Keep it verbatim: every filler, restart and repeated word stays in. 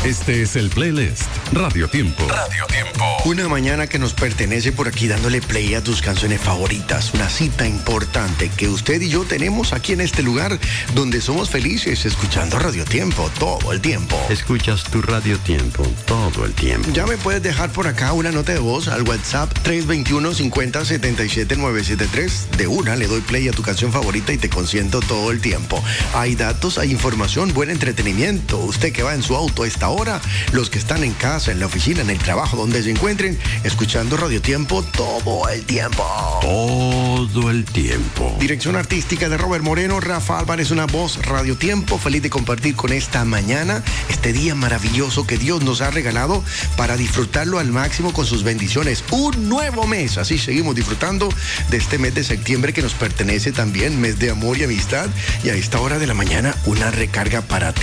Este es el playlist Radio Tiempo. Radio Tiempo. Una mañana que nos pertenece por aquí dándole play a tus canciones favoritas. Una cita importante que usted y yo tenemos aquí en este lugar donde somos felices escuchando Radio Tiempo todo el tiempo. Escuchas tu Radio Tiempo todo el tiempo. Ya me puedes dejar por acá una nota de voz al WhatsApp tres dos uno, cinco cero, siete siete nueve siete tres. De una le doy play a tu canción favorita y te consiento todo el tiempo. Hay datos, hay información, buen entretenimiento. Usted que va en su auto a esta hora, los que están en casa, en la oficina, en el trabajo, donde se encuentren, escuchando Radio Tiempo todo el tiempo. Todo el tiempo. Dirección artística de Robert Moreno, Rafa Álvarez, una voz, Radio Tiempo. Feliz de compartir con esta mañana, este día maravilloso que Dios nos ha regalado para disfrutarlo al máximo con sus bendiciones. Un nuevo mes, así seguimos disfrutando de este mes de septiembre que nos pertenece también, mes de amor y amistad. Y a esta hora de la mañana, una recarga para ti.